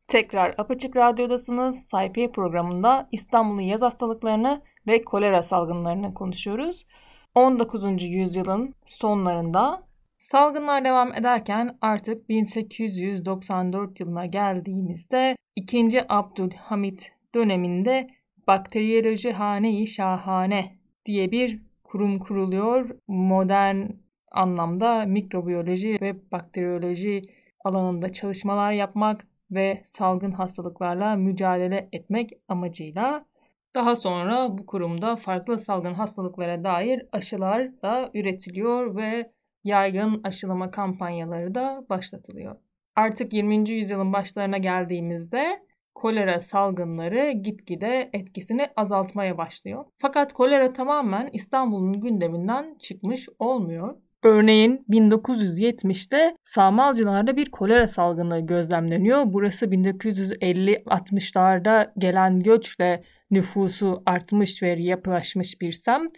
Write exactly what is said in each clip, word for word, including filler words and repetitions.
Tekrar Apaçık Radyo'dasınız. Sayfiye programında İstanbul'un yaz hastalıklarını ve kolera salgınlarını konuşuyoruz. on dokuzuncu yüzyılın sonlarında salgınlar devam ederken artık bin sekiz yüz doksan dört yılına geldiğimizde ikinci. Abdülhamit döneminde Bakteriyoloji Hane-i Şahane diye bir kurum kuruluyor. Modern anlamda mikrobiyoloji ve bakteriyoloji alanında çalışmalar yapmak ve salgın hastalıklarla mücadele etmek amacıyla. Daha sonra bu kurumda farklı salgın hastalıklara dair aşılar da üretiliyor ve yaygın aşılama kampanyaları da başlatılıyor. Artık yirminci yüzyılın başlarına geldiğimizde kolera salgınları gitgide etkisini azaltmaya başlıyor. Fakat kolera tamamen İstanbul'un gündeminden çıkmış olmuyor. Örneğin bin dokuz yüz yetmişte Sağmalcılar'da bir kolera salgını gözlemleniyor. Burası bin dokuz yüz elli altmışlarda gelen göçle nüfusu artmış ve yapılaşmış bir semt.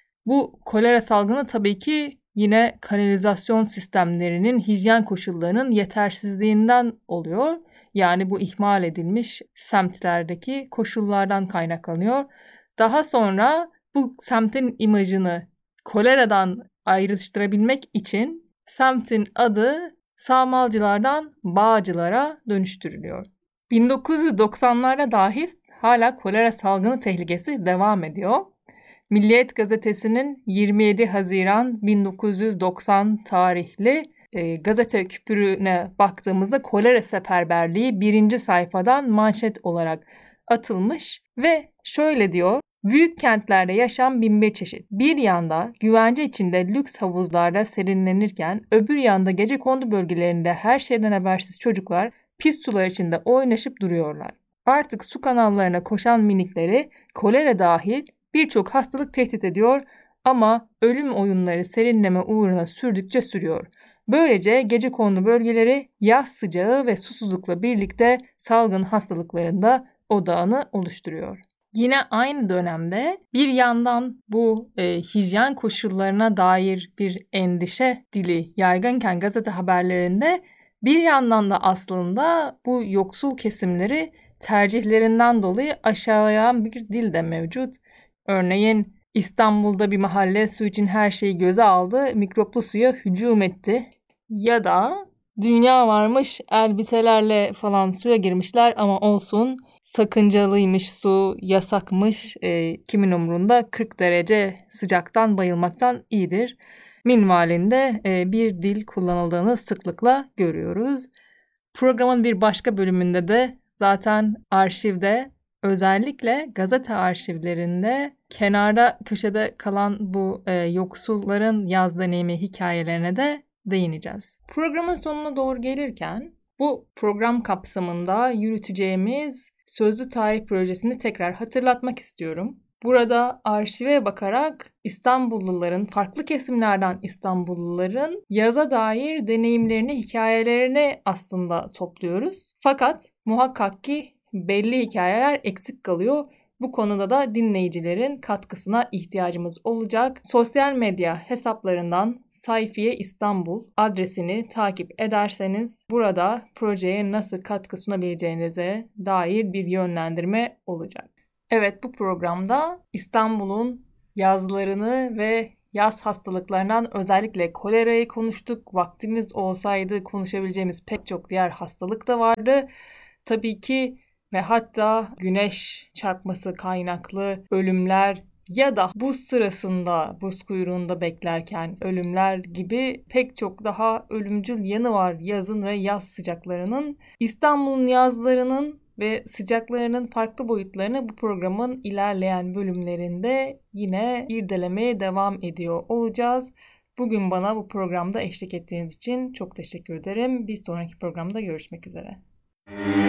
Bu kolera salgını tabii ki yine kanalizasyon sistemlerinin, hijyen koşullarının yetersizliğinden oluyor. Yani bu ihmal edilmiş semtlerdeki koşullardan kaynaklanıyor. Daha sonra bu semtin imajını koleradan ayrıştırabilmek için semtin adı Sağmalcılardan Bağcılar'a dönüştürülüyor. bin dokuz yüz doksanlarda dahi hala kolera salgını tehlikesi devam ediyor. Milliyet Gazetesi'nin yirmi yedi Haziran bin dokuz yüz doksan tarihli e, gazete küpürüne baktığımızda kolera seferberliği birinci sayfadan manşet olarak atılmış ve şöyle diyor: büyük kentlerde yaşam bin bir çeşit. Bir yanda güvence içinde lüks havuzlarda serinlenirken öbür yanda gecekondu bölgelerinde her şeyden habersiz çocuklar pis sular içinde oynaşıp duruyorlar. Artık su kanallarına koşan minikleri kolera dahil birçok hastalık tehdit ediyor ama ölüm oyunları serinleme uğruna sürdükçe sürüyor. Böylece gecekondu bölgeleri yaz sıcağı ve susuzlukla birlikte salgın hastalıklarında odağını oluşturuyor. Yine aynı dönemde bir yandan bu e, hijyen koşullarına dair bir endişe dili yaygınken gazete haberlerinde bir yandan da aslında bu yoksul kesimleri tercihlerinden dolayı aşağılayan bir dil de mevcut. Örneğin İstanbul'da bir mahalle su için her şeyi göze aldı, mikroplu suya hücum etti. Ya da dünya varmış, elbitelerle falan suya girmişler ama olsun, sakıncalıymış su, yasakmış, e, kimin umrunda, kırk derece sıcaktan bayılmaktan iyidir minvalinde e, bir dil kullanıldığını sıklıkla görüyoruz. Programın bir başka bölümünde de zaten arşivde, özellikle gazete arşivlerinde kenarda köşede kalan bu e, yoksulların yaz deneyimi hikayelerine de değineceğiz. Programın sonuna doğru gelirken bu program kapsamında yürüteceğimiz Sözlü Tarih Projesi'ni tekrar hatırlatmak istiyorum. Burada arşive bakarak İstanbulluların, farklı kesimlerden İstanbulluların yaza dair deneyimlerini, hikayelerini aslında topluyoruz. Fakat muhakkak ki belli hikayeler eksik kalıyor. Bu konuda da dinleyicilerin katkısına ihtiyacımız olacak. Sosyal medya hesaplarından Sayfiye İstanbul adresini takip ederseniz burada projeye nasıl katkı sunabileceğinize dair bir yönlendirme olacak. Evet, bu programda İstanbul'un yazlarını ve yaz hastalıklarından özellikle kolerayı konuştuk. Vaktimiz olsaydı konuşabileceğimiz pek çok diğer hastalık da vardı. Tabii ki ve hatta güneş çarpması kaynaklı ölümler ya da buz sırasında, buz kuyruğunda beklerken ölümler gibi pek çok daha ölümcül yanı var yazın ve yaz sıcaklarının. İstanbul'un yazlarının ve sıcaklarının farklı boyutlarını bu programın ilerleyen bölümlerinde yine irdelemeye devam ediyor olacağız. Bugün bana bu programda eşlik ettiğiniz için çok teşekkür ederim. Bir sonraki programda görüşmek üzere.